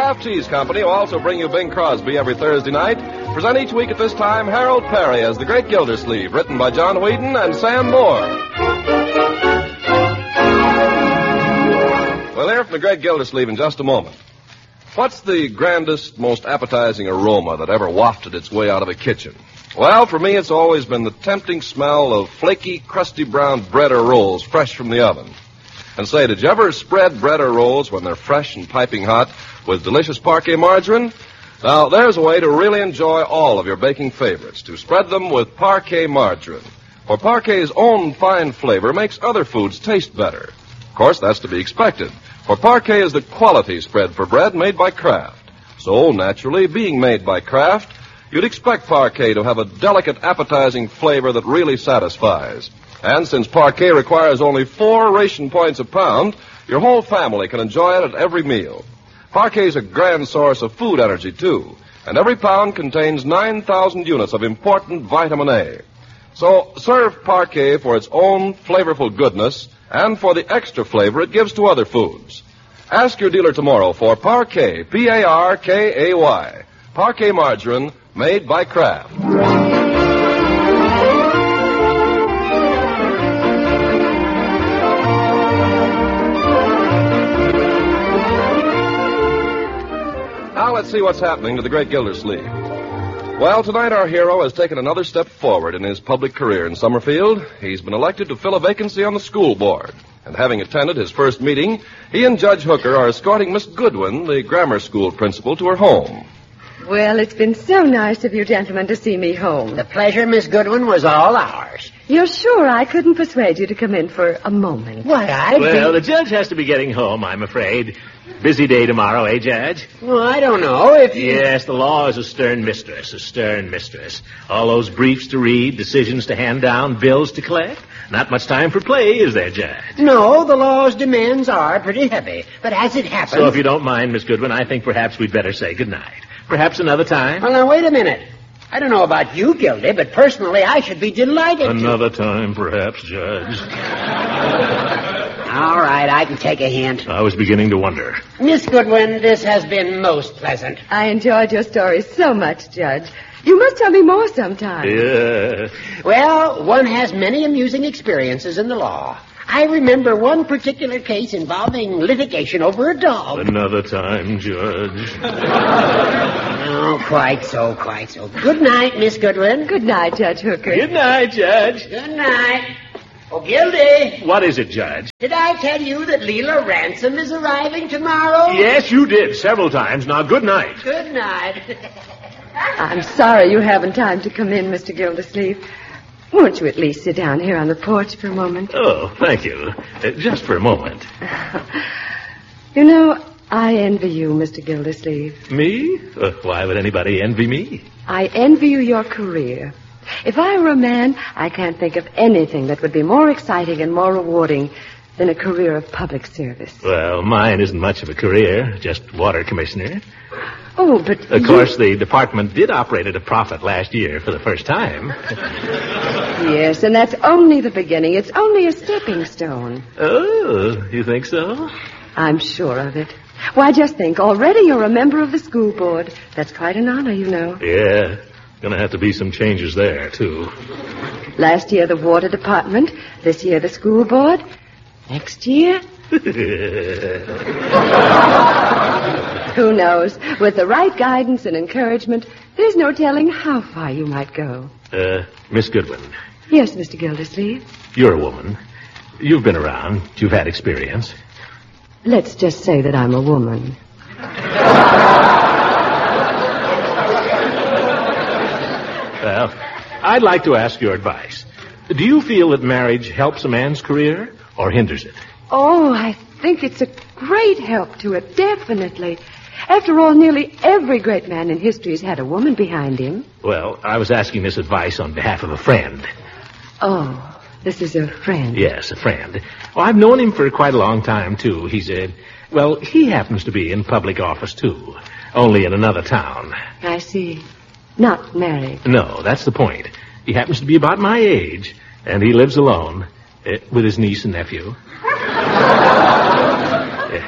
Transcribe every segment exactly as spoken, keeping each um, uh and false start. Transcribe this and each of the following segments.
Kraft Cheese Company, who also bring you Bing Crosby every Thursday night, present each week at this time Harold Perry as the Great Gildersleeve, written by John Whedon and Sam Moore. We'll hear from the Great Gildersleeve in just a moment. What's the grandest, most appetizing aroma that ever wafted its way out of a kitchen? Well, for me, it's always been the tempting smell of flaky, crusty brown bread or rolls fresh from the oven. And say, did you ever spread bread or rolls when they're fresh and piping hot with delicious Parquet margarine? Now, there's a way to really enjoy all of your baking favorites, to spread them with Parquet margarine. For Parquet's own fine flavor makes other foods taste better. Of course, that's to be expected, for Parquet is the quality spread for bread made by Kraft. So, naturally, being made by Kraft, you'd expect Parquet to have a delicate, appetizing flavor that really satisfies. And since Parquet requires only four ration points a pound, your whole family can enjoy it at every meal. Parquet's a grand source of food energy, too, and every pound contains nine thousand units of important vitamin A. So serve Parquet for its own flavorful goodness and for the extra flavor it gives to other foods. Ask your dealer tomorrow for Parquet, P A R K A Y, Parquet margarine made by Kraft. Now let's see what's happening to the Great Gildersleeve. Well, tonight our hero has taken another step forward in his public career in Summerfield. He's been elected to fill a vacancy on the school board. And having attended his first meeting, he and Judge Hooker are escorting Miss Goodwin, the grammar school principal, to her home. Well, it's been so nice of you gentlemen to see me home. The pleasure, Miss Goodwin, was all ours. You're sure I couldn't persuade you to come in for a moment? Why, I... Well, the judge has to be getting home, I'm afraid. Busy day tomorrow, eh, Judge? Well, I don't know if you... Yes, the law is a stern mistress, a stern mistress. All those briefs to read, decisions to hand down, bills to collect. Not much time for play, is there, Judge? No, the law's demands are pretty heavy. But as it happens... So if you don't mind, Miss Goodwin, I think perhaps we'd better say goodnight. Perhaps another time? Well, now, wait a minute. I don't know about you, Gildy, but personally, I should be delighted Another to... time, perhaps, Judge. All right, I can take a hint. I was beginning to wonder. Miss Goodwin, this has been most pleasant. I enjoyed your story so much, Judge. You must tell me more sometime. Yeah. Well, one has many amusing experiences in the law. I remember one particular case involving litigation over a dog. Another time, Judge. Oh, quite so, quite so. Good night, Miss Goodwin. Good night, Judge Hooker. Good night, Judge. Good night. Oh, Gildy. What is it, Judge? Did I tell you that Leela Ransom is arriving tomorrow? Yes, you did, several times. Now, good night. Good night. I'm sorry you haven't time to come in, Mister Gildersleeve. Won't you at least sit down here on the porch for a moment? Oh, thank you. Uh, just for a moment. You know, I envy you, Mister Gildersleeve. Me? Uh, why would anybody envy me? I envy you your career. If I were a man, I can't think of anything that would be more exciting and more rewarding than a career of public service. Well, mine isn't much of a career, just water commissioner. Oh, but... Of you... course, the department did operate at a profit last year for the first time. Yes, and that's only the beginning. It's only a stepping stone. Oh, you think so? I'm sure of it. Why, just think, already you're a member of the school board. That's quite an honor, you know. Yeah, gonna have to be some changes there, too. Last year, the water department. This year, the school board. Next year... Who knows? With the right guidance and encouragement, there's no telling how far you might go. Uh, Miss Goodwin. Yes, Mister Gildersleeve? You're a woman. You've been around. You've had experience. Let's just say that I'm a woman. Well, I'd like to ask your advice. Do you feel that marriage helps a man's career or hinders it? Oh, I think it's a great help to it, definitely. After all, nearly every great man in history has had a woman behind him. Well, I was asking this advice on behalf of a friend. Oh, this is a friend. Yes, a friend. Well, I've known him for quite a long time, too. He's a... Well, he happens to be in public office, too. Only in another town. I see. Not married. No, that's the point. He happens to be about my age, and he lives alone uh, with his niece and nephew. uh,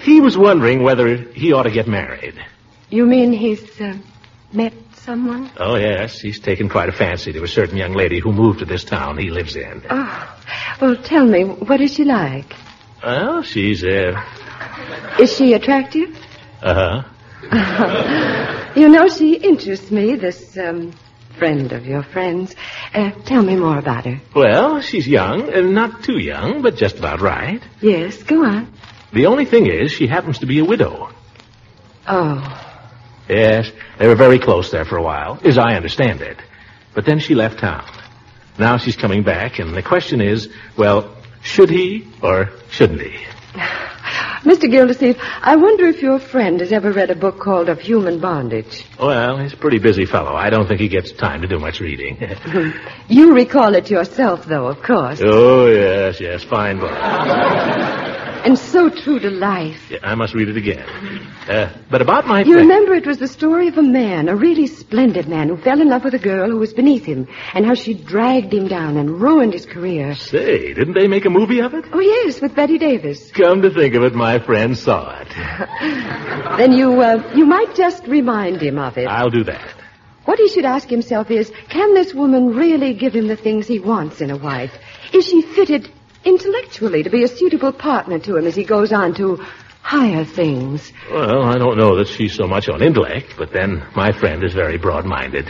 He was wondering whether he ought to get married. You mean he's uh, met someone? Oh, yes. He's taken quite a fancy to a certain young lady who moved to this town he lives in. Oh. Well, tell me, what is she like? Well, she's, uh... Is she attractive? Uh-huh. You know, she interests me, this, um, friend of your friend's. Uh, tell me more about her. Well, she's young, and not too young, but just about right. Yes, go on. The only thing is, she happens to be a widow. Oh. Yes, they were very close there for a while, as I understand it. But then she left town. Now she's coming back, and the question is, well, should he or shouldn't he? Mister Gildersleeve, I wonder if your friend has ever read a book called Of Human Bondage. Well, he's a pretty busy fellow. I don't think he gets time to do much reading. You recall it yourself, though, of course. Oh, yes, yes, fine book. And so true to life. Yeah, I must read it again. Uh, but about my You friend... remember it was the story of a man, a really splendid man, who fell in love with a girl who was beneath him, and how she dragged him down and ruined his career. Say, didn't they make a movie of it? Oh, yes, with Betty Davis. Come to think of it, my friend saw it. Then you, uh, you might just remind him of it. I'll do that. What he should ask himself is, can this woman really give him the things he wants in a wife? Is she fitted intellectually to be a suitable partner to him as he goes on to higher things? Well, I don't know that she's so much on intellect, but then my friend is very broad-minded.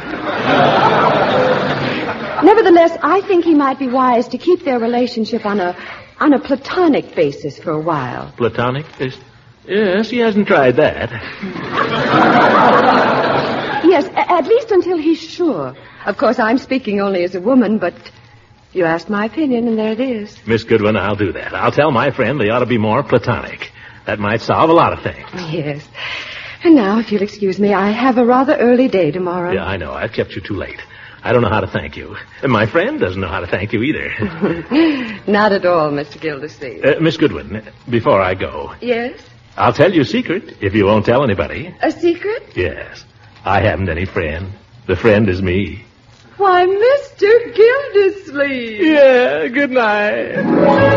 Nevertheless, I think he might be wise to keep their relationship on a on a platonic basis for a while. Platonic? Is... Yes, he hasn't tried that. Yes, a- at least until he's sure. Of course, I'm speaking only as a woman, but you asked my opinion, and there it is. Miss Goodwin, I'll do that. I'll tell my friend they ought to be more platonic. That might solve a lot of things. Yes. And now, if you'll excuse me, I have a rather early day tomorrow. Yeah, I know. I've kept you too late. I don't know how to thank you. And my friend doesn't know how to thank you either. Not at all, Mister Gildersleeve. Uh, Miss Goodwin, before I go, Yes? I'll tell you a secret if you won't tell anybody. A secret? Yes. I haven't any friend. The friend is me. Why, Mister Gildersleeve. Yeah, good night.